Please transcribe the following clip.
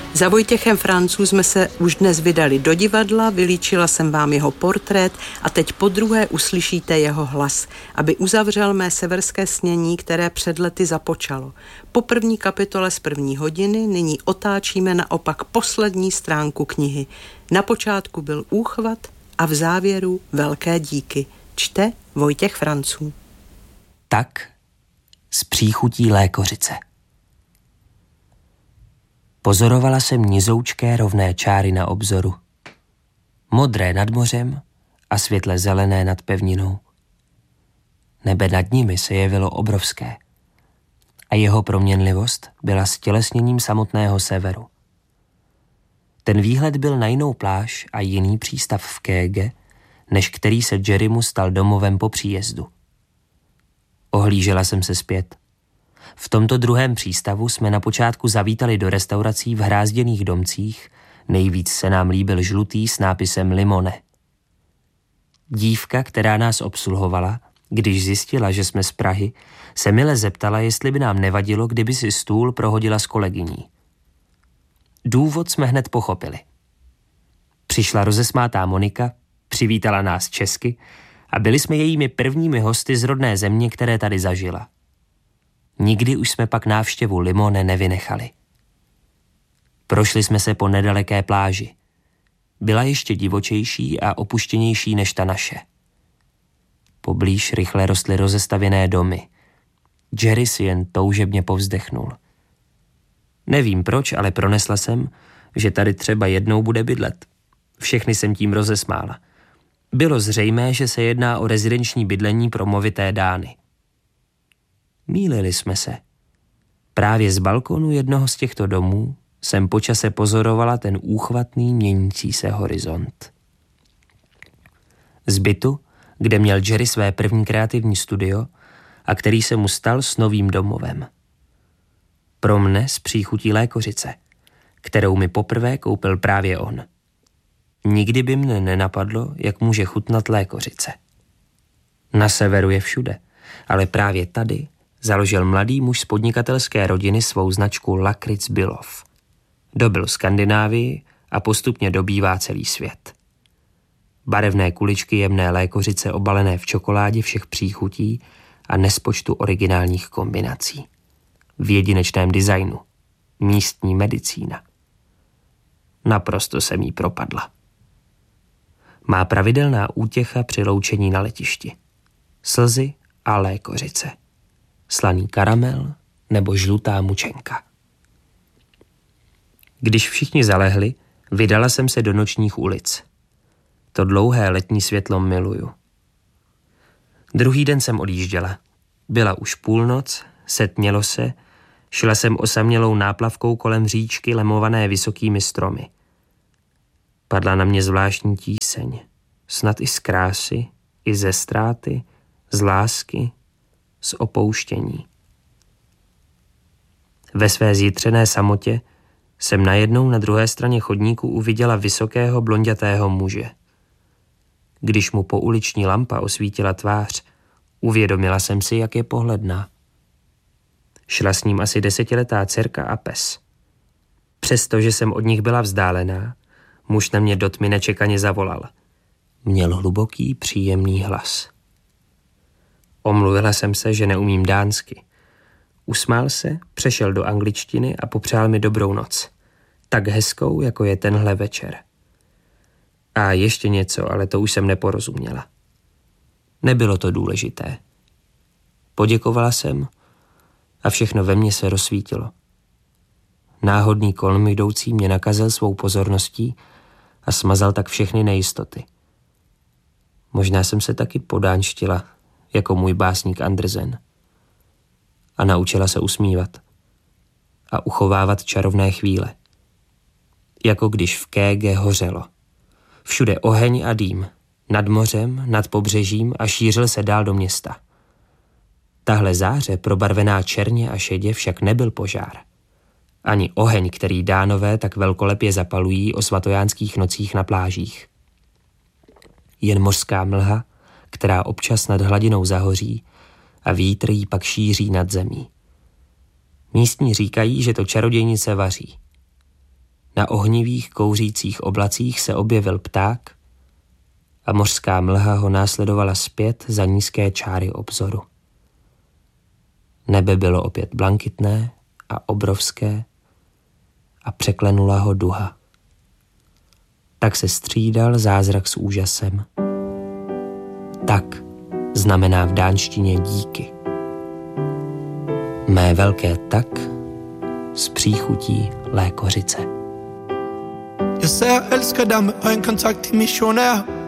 Za Vojtěchem Franzů jsme se už dnes vydali do divadla, vylíčila jsem vám jeho portrét a teď podruhé uslyšíte jeho hlas, aby uzavřel mé severské snění, které před lety započalo. Po první kapitole z první hodiny nyní otáčíme naopak poslední stránku knihy. Na počátku byl úchvat a v závěru velké díky. Čte Vojtěch Franzů. Tak z příchutí lékořice. Pozorovala jsem nizoučké rovné čáry na obzoru. Modré nad mořem a světle zelené nad pevninou. Nebe nad nimi se jevilo obrovské a jeho proměnlivost byla stělesněním samotného severu. Ten výhled byl na jinou pláž a jiný přístav v Kége, než který se Jerrymu stal domovem po příjezdu. Ohlížela jsem se zpět. V tomto druhém přístavu jsme na počátku zavítali do restaurací v hrázděných domcích, nejvíc se nám líbil žlutý s nápisem Limone. Dívka, která nás obsluhovala, když zjistila, že jsme z Prahy, se mile zeptala, jestli by nám nevadilo, kdyby si stůl prohodila s kolegyní. Důvod jsme hned pochopili. Přišla rozesmátá Monika, přivítala nás česky a byli jsme jejími prvními hosty z rodné země, které tady zažila. Nikdy už jsme pak návštěvu Limone nevynechali. Prošli jsme se po nedaleké pláži. Byla ještě divočejší a opuštěnější než ta naše. Poblíž rychle rostly rozestavěné domy. Jerry si jen toužebně povzdechnul. Nevím proč, ale pronesla jsem, že tady třeba jednou bude bydlet. Všechny jsem tím rozesmála. Bylo zřejmé, že se jedná o rezidenční bydlení pro movité dány. Mýlili jsme se. Právě z balkonu jednoho z těchto domů jsem po čase pozorovala ten úchvatný měnící se horizont. Z bytu, kde měl Jerry své první kreativní studio a který se mu stal s novým domovem. Pro mne z příchutí lékořice, kterou mi poprvé koupil právě on. Nikdy by mne nenapadlo, jak může chutnat lékořice. Na severu je všude, ale právě tady založil mladý muž z podnikatelské rodiny svou značku Lakric Bylov. Dobyl Skandinávii a postupně dobývá celý svět. Barevné kuličky jemné lékořice obalené v čokoládě všech příchutí a nespočtu originálních kombinací. V jedinečném designu. Místní medicína. Naprosto jsem jí propadla. Má pravidelná útěcha při loučení na letišti. Slzy a lékořice. Slaný karamel nebo žlutá mučenka. Když všichni zalehli, vydala jsem se do nočních ulic. To dlouhé letní světlo miluju. Druhý den jsem odjížděla. Byla už půlnoc, setmělo se, šla jsem osamělou náplavkou kolem říčky lemované vysokými stromy. Padla na mě zvláštní tíseň, snad i z krásy, i ze ztráty, z lásky, z opouštění. Ve své zjitřené samotě jsem najednou na druhé straně chodníku uviděla vysokého blondětého muže. Když mu pouliční lampa osvítila tvář, uvědomila jsem si, jak je pohledná. Šla s ním asi 10letá dcerka a pes. Přestože jsem od nich byla vzdálená, muž na mě do tmy nečekaně zavolal. Měl hluboký, příjemný hlas. Omluvila jsem se, že neumím dánsky. Usmál se, přešel do angličtiny a popřál mi dobrou noc. Tak hezkou, jako je tenhle večer. A ještě něco, ale to už jsem neporozuměla. Nebylo to důležité. Poděkovala jsem a všechno ve mně se rozsvítilo. Náhodný kolem jdoucí mě nakazil svou pozorností a smazal tak všechny nejistoty. Možná jsem se taky podánštila, jako můj básník Andersen. A naučila se usmívat a uchovávat čarovné chvíle. Jako když v Kége hořelo. Všude oheň a dým, nad mořem, nad pobřežím a šířil se dál do města. Tahle záře, probarvená černě a šedě, však nebyl požár. Ani oheň, který Dánové tak velkolepě zapalují o svatojánských nocích na plážích. Jen mořská mlha, která občas nad hladinou zahoří a vítr ji pak šíří nad zemí. Místní říkají, že to čarodějnice vaří. Na ohnivých kouřících oblacích se objevil pták a mořská mlha ho následovala zpět za nízké čáry obzoru. Nebe bylo opět blankitné a obrovské a překlenula ho duha. Tak se střídal zázrak s úžasem. Tak znamená v dánštině díky. Mé velké tak s příchutí lékořice. Jeg sagde, jeg elsker dig med øjenkontakt i missionær.